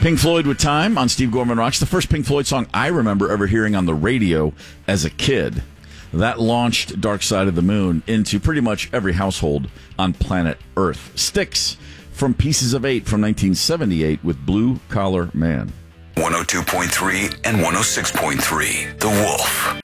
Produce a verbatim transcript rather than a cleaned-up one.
Pink Floyd with Time on Steve Gorman Rocks. The first Pink Floyd song I remember ever hearing on the radio as a kid. That launched Dark Side of the Moon into pretty much every household on planet Earth. Styx from Pieces of Eight from nineteen seventy-eight with Blue Collar Man. one oh two point three and one oh six point three, The Wolf.